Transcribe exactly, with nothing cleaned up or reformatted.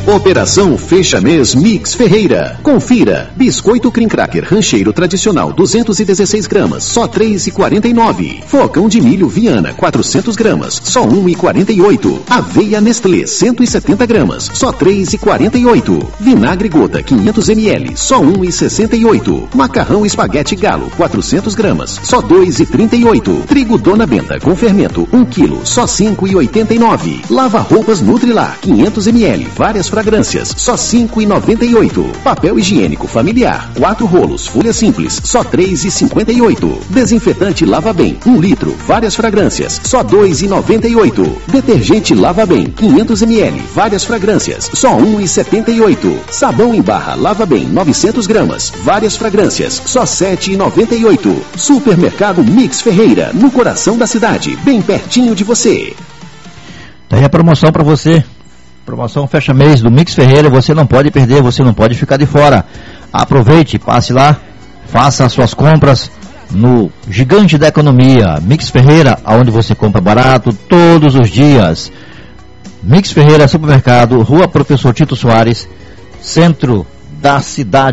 Operação Fecha Mês Mix Ferreira. Confira. Biscoito Cream Cracker Rancheiro Tradicional duzentos e dezesseis gramas, só três reais e quarenta e nove centavos. Flocão de milho Viana quatrocentas gramas, só um real e quarenta e oito centavos. Aveia Nestlé cento e setenta gramas, só três reais e quarenta e oito centavos. Vinagre Gota quinhentos mililitros, só um real e sessenta e oito centavos. Macarrão Espaguete Galo quatrocentas gramas, só dois reais e trinta e oito centavos. Trigo Dona Benta com fermento um quilo, só cinco reais e oitenta e nove centavos. Lava roupas Nutrilar quinhentos mililitros, várias fragrâncias, só cinco reais e noventa e oito centavos. Papel higiênico familiar, quatro rolos, folha simples, só três reais e cinquenta e oito centavos. Desinfetante Lava Bem, um litro, várias fragrâncias, só dois reais e noventa e oito centavos. Detergente Lava Bem, quinhentos mililitros, várias fragrâncias, só um real e setenta e oito centavos. Sabão em barra Lava Bem, novecentas gramas, várias fragrâncias, só sete reais e noventa e oito centavos. Supermercado Mix Ferreira, no coração da cidade, bem pertinho de você. Tá aí a promoção para você. Promoção fecha mês do Mix Ferreira, você não pode perder, você não pode ficar de fora. Aproveite, passe lá, faça as suas compras no gigante da economia, Mix Ferreira, onde você compra barato todos os dias. Mix Ferreira Supermercado, Rua Professor Tito Soares, centro da cidade.